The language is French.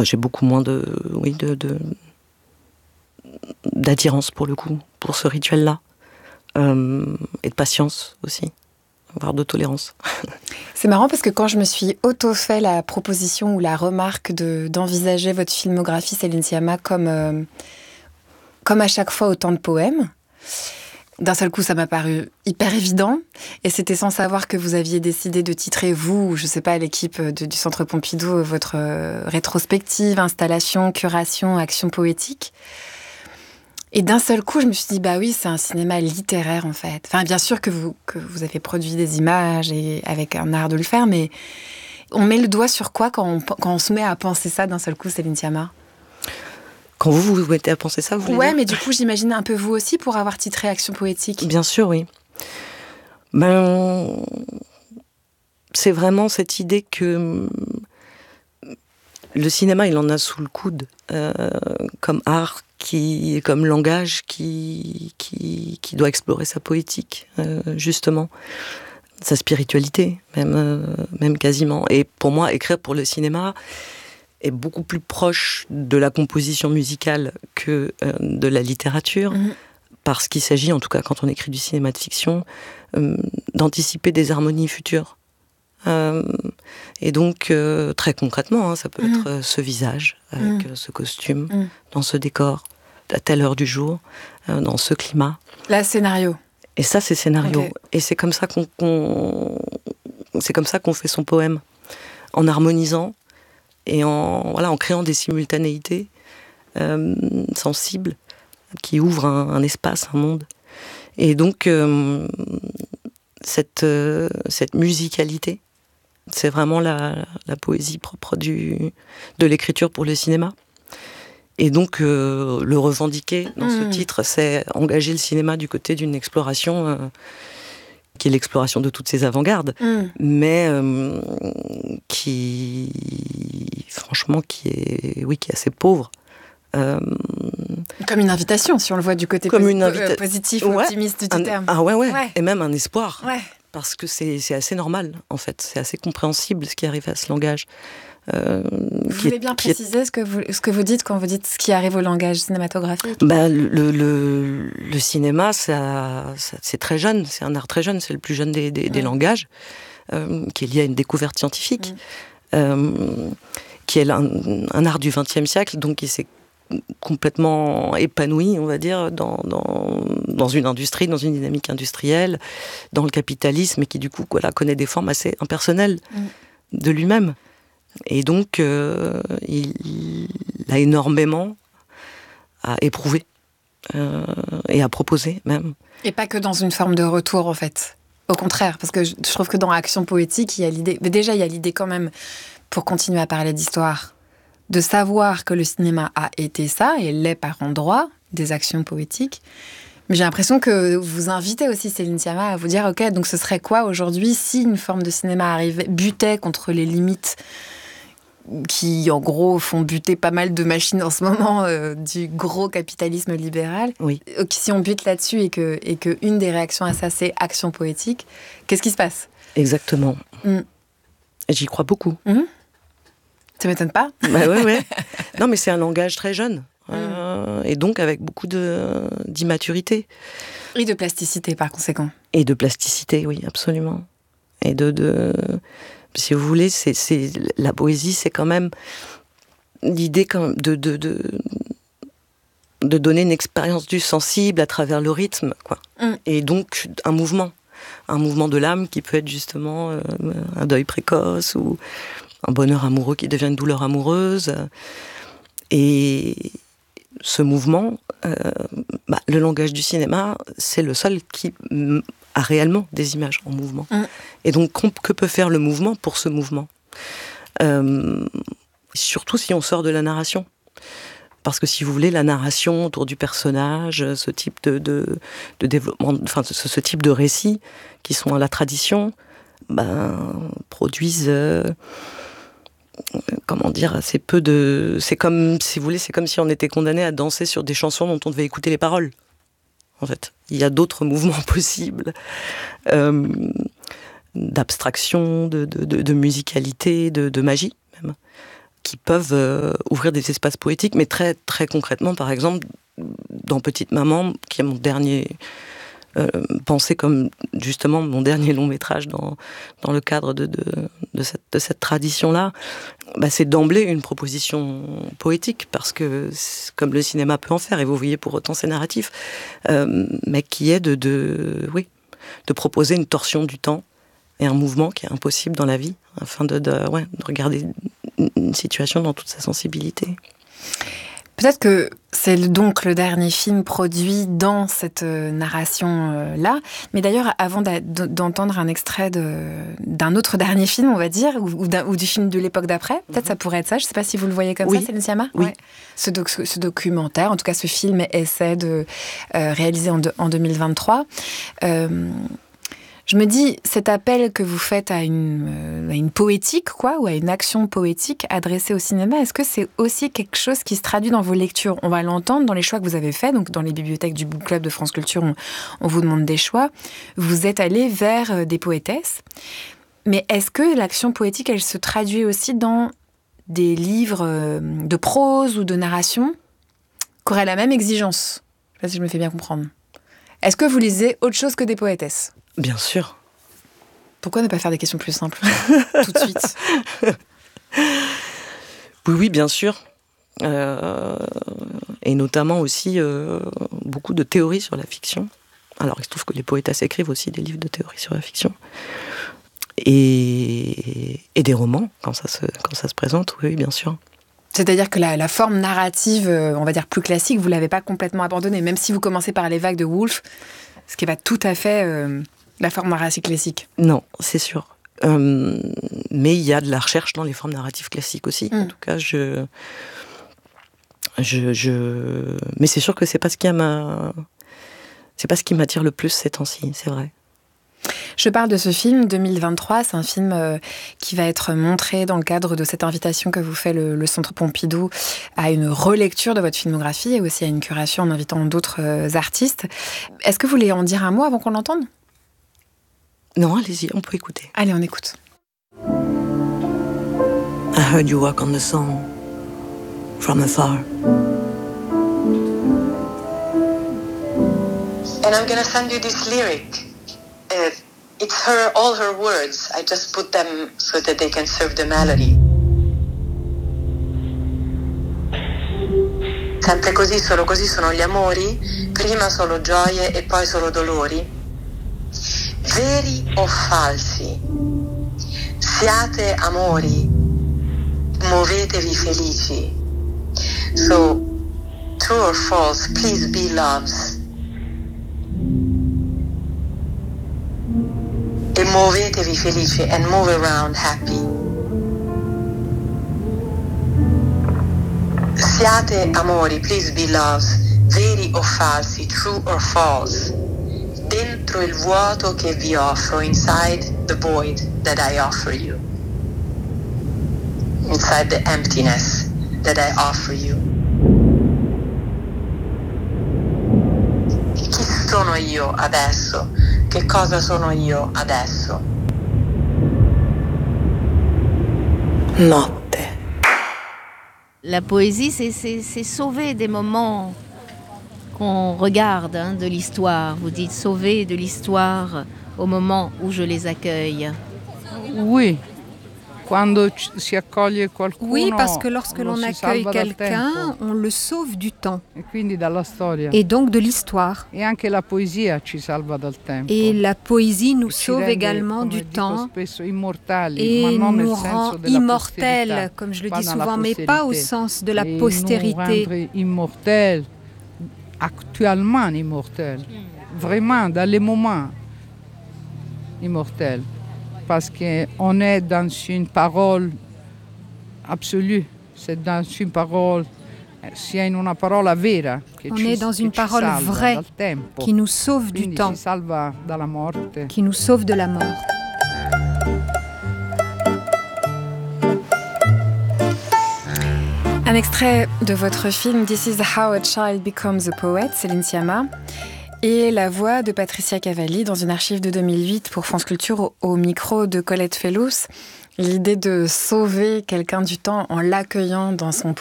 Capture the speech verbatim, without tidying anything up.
Enfin, j'ai beaucoup moins de, oui, de, de, d'attirance pour le coup, pour ce rituel-là. Euh, et de patience aussi, voire de tolérance. C'est marrant parce que quand je me suis auto-fait la proposition ou la remarque de, d'envisager votre filmographie, Céline Sciamma, comme, euh, comme à chaque fois autant de poèmes, d'un seul coup, ça m'a paru hyper évident. Et c'était sans savoir que vous aviez décidé de titrer, vous, ou je sais pas, l'équipe de, du Centre Pompidou, votre euh, rétrospective, installation, curation, action poétique. Et d'un seul coup, je me suis dit, bah oui, c'est un cinéma littéraire, en fait. Enfin, bien sûr que vous, que vous avez produit des images et avec un art de le faire, mais on met le doigt sur quoi quand on, quand on se met à penser ça d'un seul coup, Céline Sciamma ? Quand vous vous mettez à penser ça, vous voulez Ouais, dire ? mais du coup, j'imagine un peu vous aussi pour avoir titré Action poétique. Bien sûr, oui. Ben, c'est vraiment cette idée que le cinéma, il en a sous le coude, euh, comme art, qui, comme langage qui, qui, qui doit explorer sa poétique, euh, justement, sa spiritualité, même, euh, même quasiment. Et pour moi, écrire pour le cinéma est beaucoup plus proche de la composition musicale que euh, de la littérature, mmh. parce qu'il s'agit, en tout cas quand on écrit du cinéma de fiction, euh, d'anticiper des harmonies futures. Euh, et donc, euh, très concrètement, hein, ça peut mmh. être euh, ce visage, avec mmh. euh, ce costume, mmh. dans ce décor, à telle heure du jour, euh, dans ce climat. Là, scénario. Et ça, c'est scénario. Okay. Et c'est comme ça qu'on, qu'on, c'est comme ça qu'on fait son poème, en harmonisant et en, voilà, en créant des simultanéités euh, sensibles qui ouvrent un, un espace, un monde. Et donc, euh, cette, euh, cette musicalité, c'est vraiment la, la poésie propre du, de l'écriture pour le cinéma. Et donc, euh, le revendiquer dans mmh. ce titre, c'est engager le cinéma du côté d'une exploration euh, qui est l'exploration de toutes ces avant-gardes, mmh. mais euh, qui, franchement, qui est, oui, qui est assez pauvre. Euh, comme une invitation, si on le voit du côté comme posi- une invita- positif, ouais, optimiste du un, terme. Ah ouais, ouais, ouais, et même un espoir. Ouais. Parce que c'est, c'est assez normal, en fait. C'est assez compréhensible ce qui arrive à ce langage. Euh, vous voulez est, bien préciser est... ce, que vous, ce que vous dites quand vous dites ce qui arrive au langage cinématographique ? Ben, le, le, le cinéma, ça, ça, c'est très jeune, c'est un art très jeune, c'est le plus jeune des, des, des mmh. langages, euh, qui est lié à une découverte scientifique, mmh. euh, qui est un, un art du vingtième siècle, donc qui s'est complètement épanoui, on va dire, dans, dans, dans une industrie, dans une dynamique industrielle, dans le capitalisme, et qui du coup voilà, connaît des formes assez impersonnelles mmh. de lui-même. Et donc, euh, il, il a énormément à éprouver euh, et à proposer même. Et pas que dans une forme de retour, en fait. Au contraire, parce que je, je trouve que dans Action poétique, il y a l'idée... Mais déjà, il y a l'idée quand même, pour continuer à parler d'histoire, de savoir que le cinéma a été ça, et l'est par endroits, des actions poétiques. Mais j'ai l'impression que vous invitez aussi Céline Sciamma à vous dire, ok, donc ce serait quoi aujourd'hui si une forme de cinéma arrivait, butait contre les limites qui, en gros, font buter pas mal de machines en ce moment euh, du gros capitalisme libéral. Oui. Si on bute là-dessus et que, et que une des réactions à ça, c'est action poétique, qu'est-ce qui se passe ? Exactement. Mm. J'y crois beaucoup. Mm. Ça m'étonne pas ? Bah ouais, ouais. Non, mais c'est un langage très jeune. Mm. Euh, et donc avec beaucoup de, d'immaturité. Et de plasticité, par conséquent. Et de plasticité, oui, absolument. Et de... de... Si vous voulez, c'est, c'est, la poésie, c'est quand même l'idée de, de, de, de donner une expérience du sensible à travers le rythme, quoi. Mm. Et donc, un mouvement. Un mouvement de l'âme qui peut être justement euh, un deuil précoce ou un bonheur amoureux qui devient une douleur amoureuse. Et ce mouvement, euh, bah, le langage du cinéma, c'est le seul qui a réellement des images en mouvement. Mm. Et donc, que peut faire le mouvement pour ce mouvement ? euh, Surtout si on sort de la narration. Parce que si vous voulez, la narration autour du personnage, ce type de, de, de développement, enfin ce, ce type de récits qui sont à la tradition, ben, produisent, euh, comment dire, assez peu de... C'est comme, si vous voulez, c'est comme si on était condamné à danser sur des chansons dont on devait écouter les paroles. En fait, il y a d'autres mouvements possibles, euh, d'abstraction, de, de, de, de musicalité, de, de magie même, qui peuvent euh, ouvrir des espaces poétiques, mais très, très concrètement, par exemple, dans Petite Maman, qui est mon dernier... Euh, pensé comme justement mon dernier long métrage dans, dans le cadre de, de, de, cette, de cette tradition-là, bah c'est d'emblée une proposition poétique, parce que comme le cinéma peut en faire, et vous voyez pour autant c'est narratif, euh, mais qui est de, de, oui, de proposer une torsion du temps et un mouvement qui est impossible dans la vie, afin de, de, ouais, de regarder une situation dans toute sa sensibilité. Peut-être que c'est donc le dernier film produit dans cette narration-là. Mais d'ailleurs, avant d'entendre un extrait de, d'un autre dernier film, on va dire, ou, ou, ou du film de l'époque d'après, peut-être mm-hmm. ça pourrait être ça. Je ne sais pas si vous le voyez comme oui. ça, Céline Sciamma. Oui. Ouais. Ce, doc, ce documentaire, en tout cas ce film essai de euh, réalisé en, de, en deux mille vingt-trois. Euh, Je me dis, cet appel que vous faites à une, euh, à une poétique, quoi, ou à une action poétique adressée au cinéma, est-ce que c'est aussi quelque chose qui se traduit dans vos lectures ? On va l'entendre dans les choix que vous avez faits, donc dans les bibliothèques du Book Club de France Culture, on, on vous demande des choix. Vous êtes allé vers des poétesses, mais est-ce que l'action poétique, elle se traduit aussi dans des livres de prose ou de narration qui auraient la même exigence ? Je ne sais pas si je me fais bien comprendre. Est-ce que vous lisez autre chose que des poétesses ? Bien sûr. Pourquoi ne pas faire des questions plus simples tout de suite ? Oui, oui, bien sûr. Euh, et notamment aussi euh, beaucoup de théories sur la fiction. Alors, il se trouve que les poétesses écrivent aussi des livres de théories sur la fiction. Et, et des romans, quand ça se, quand ça se présente, oui, bien sûr. C'est-à-dire que la, la forme narrative, on va dire plus classique, vous ne l'avez pas complètement abandonnée, même si vous commencez par Les Vagues de Woolf, ce qui n'est pas tout à fait... Euh, la forme narrative classique. Non, c'est sûr. Euh, mais il y a de la recherche dans les formes narratives classiques aussi. Mm. En tout cas, je, je, je... Mais c'est sûr que c'est pas ce qui m'a... c'est pas ce qui m'attire le plus ces temps-ci, c'est vrai. Je parle de ce film deux mille vingt-trois, c'est un film euh, qui va être montré dans le cadre de cette invitation que vous fait le, le Centre Pompidou à une relecture de votre filmographie et aussi à une curation en invitant d'autres euh, artistes. Est-ce que vous voulez en dire un mot avant qu'on l'entende ? Non, allez-y, on peut écouter. Allez, on écoute. I heard you work on the song from afar. And I'm gonna send you this lyric. Uh, it's her, all her words. I just put them so that they can serve the melody. Sempre così, solo così sono gli amori. Prima solo gioie e poi solo dolori. Veri o falsi, siate amori, muovetevi felici. So, true or false, please be loves. E muovetevi felici and move around happy. Siate amori, please be loves, veri o falsi, true or false. Dentro il vuoto che vi offro, inside the void that I offer you. Inside the emptiness that I offer you. Chi sono io adesso? Che cosa sono io adesso? Notte. La poésie, c'est, c'est, c'est sauver des moments qu'on regarde hein, de l'histoire. Vous dites sauver de l'histoire au moment où je les accueille. Oui. Quando si accoglie qualcuno, oui, parce que lorsque l'on accueille quelqu'un, on le sauve du temps. E quindi dalla storia. Et donc de l'histoire. Et anche la poesia ci salva dal tempo. Et la poésie nous sauve également du temps. Et nous rend immortels, comme je le dis souvent, mais pas au sens de la postérité. Et nous rendre immortels, actuellement immortels, vraiment dans les moments immortels. Parce qu'on est dans une parole absolue, c'est dans une parole, c'est une parole vera. On est dans une parole vraie qui nous sauve du temps, qui nous sauve de la mort. Un extrait de votre film This is how a child becomes a poet, Céline Sciamma. Et la voix de Patricia Cavalli dans une archive de deux mille huit pour France Culture au, au micro de Colette Fellous. L'idée de sauver quelqu'un du temps en l'accueillant dans son